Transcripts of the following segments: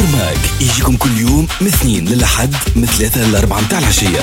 ماك يجيكم كل يوم من اثنين للأحد من 3 ل 4 متاع العشية.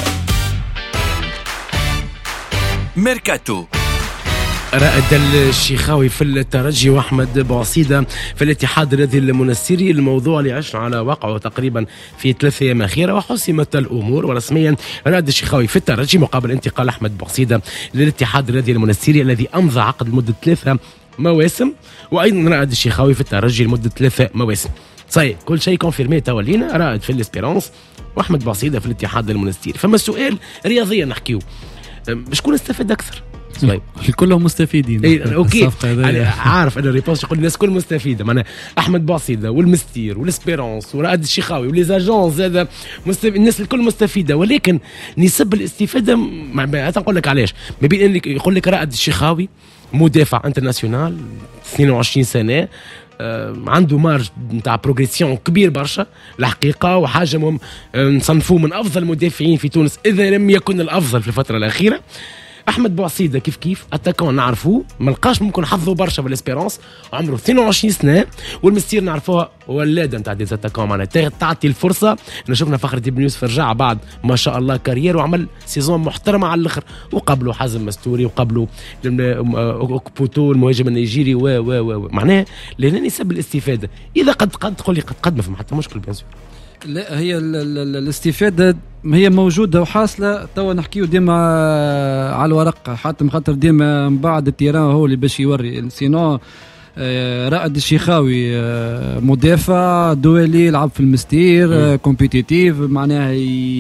ميركاتو. رائد الشيخاوي في الترجي وأحمد بوعصيدة في الاتحاد الرياضي المنستيري. الموضوع اللي عشنا على واقعه تقريبا في 3 أيام أخيرة، وحسمت الأمور ورسميا رائد الشيخاوي في الترجي مقابل انتقال أحمد بوعصيدة للاتحاد الرياضي المنستيري الذي أمضى عقد لمدة 3 مواسم، وأيضا رائد الشيخاوي في الترجي لمدة 3 مواسم. صحيح كل شيء كونفيرمي تولينا، رائد في الاسبيرانس وأحمد بوعصيدة في الاتحاد المنستيري. فما السؤال رياضيا نحكيه، شكون استفاد أكثر؟ كلهم مستفيدين. إيه اوكي انا عارف ان الريبونس يقول الناس كل مستفيده، معنا احمد بوعصيدة والمستير والاسبيرانس ورائد الشيخاوي وليزاجونس هذا الناس الكل مستفيده، ولكن نسب الاستفاده نقول لك علاش. ما بين انك يقول لك رائد الشيخاوي مدافع انترناسيونال 22 سنه، عنده مارج نتاع بروغريسيون كبير برشا الحقيقه، وحاجه نصنفوه من افضل المدافعين في تونس اذا لم يكن الافضل في الفتره الاخيره. احمد بوعصيدة كيف اتاكون نعرفوه ما لقاش ممكن حظه برشا بالاسبيرانس، عمره 22 سنه، والمستير نعرفوها ولاده نتاع ديز اتاكون معناها تعطي الفرصه. انا شفنا فخر الدين يوسف رجع بعد ما شاء الله كارير وعمل سيزون محترمه على الاخر، وقبله حازم مستوري وقبله اوكبوتو المهاجم النيجيري و معناها لان يسب الاستفاده. اذا قد تقول لي قد ما فما حتى مشكل بيان سور. لا هي الاستفادة هي موجودة وحاصلة توا نحكيو ديما على الورق، حتى خاطر ديما من بعد التيران هو اللي باش يوري. سينو رائد الشيخاوي مدافع دولي يلعب في المستير كومبيتيتيف، معناها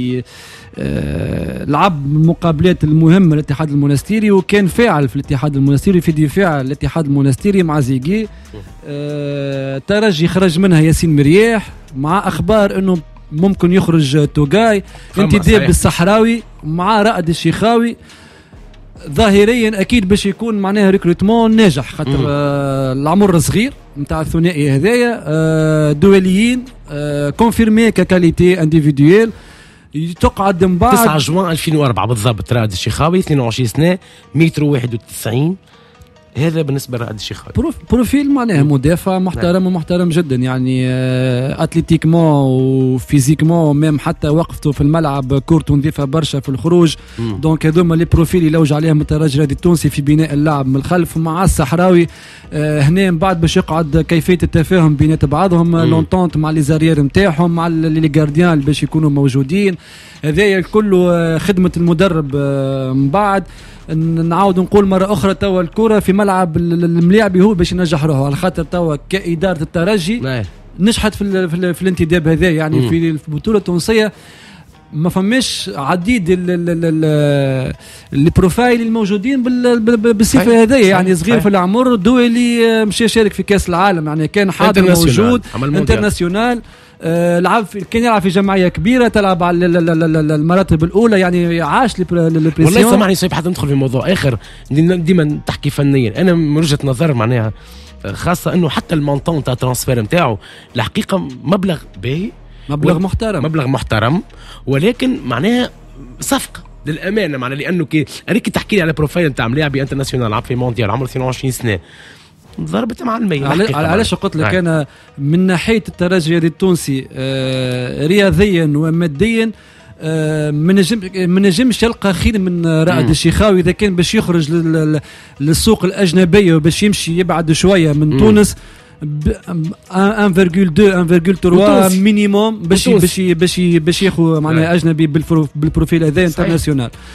لعب المقابلات المهمة للاتحاد المنستيري، وكان فاعل في الاتحاد المنستيري في دفاع الاتحاد المنستيري مع زيجي. ترجي خرج منها ياسين مرياح مع أخبار أنه ممكن يخرج توغاي، انتداب بالصحراوي مع رائد الشيخاوي. ظاهريا أكيد باش يكون معناها ريكروتمون ناجح، خاطر العمر صغير نتاع الثنائي هذايا، دوليين كونفيرمي ككاليتي انديفيدويل. تقعد من بعد 9 جوان 2004 بالضبط. رائد الشيخاوي 22 سنه، متر 91. هذا بالنسبه لرائد الشيخاوي بروفيل معناها مدافع محترم ومحترم جدا، يعني اتليتيكمون وفيزيكمون ميم، حتى وقفته في الملعب كورته نظيفه برشا في الخروج. دونك هذوما لي بروفيل يلوج عليهم الترجي الرياضي التونسي في بناء اللعب من الخلف. مع الصحراوي هنا من بعد باش يقعد كيفيه التفاهم بين بعضهم، لونتونت مع لي زاريير نتاعهم مع لي غارديان اللي باش يكونوا موجودين. هذايا كله خدمه المدرب. من بعد نعاود نقول مرة أخرى توا الكرة في ملعب الملاعبي هو باش ينجح روحه، على خاطر توا كإدارة الترجي نجحت في الانتداب هذا. يعني في البطولة التونسية ما فماش عديد البروفايل الموجودين بالصفة هذه، يعني صغير في العمر، دولي مشي يشارك في كأس العالم، يعني كان حاضر موجود انترناسيونال. لعب كان يلعب في جمعيه كبيره تلعب على المراتب الاولى، يعني عاش البريسيون. والله سامحني سيف حتى ندخل في موضوع اخر ديما تحكي فنيا. انا من وجهه نظر معناها خاصه انه حتى المونطون تاع ترانسفير نتاعو الحقيقه مبلغ باهي، مبلغ محترم، ولكن معناها صفقه للامانه، معناها لانه كي تحكي لي على بروفايل نتاع لاعب انترناسيونال لعب في مونديال عمره 22 سنه ضربت مع المية. علاش قلت لك أنا من ناحية الترجي الرياضي التونسي رياضيا وماديا من نجمش يلقى خير من رائد الشيخاوي إذا كان باش يخرج للسوق الأجنبية وباش يمشي يبعد شوية من تونس. 1.2 1.3 مينيموم باش ياخذ معناها أجنبي بالبروفيل هذا انترناسيونال.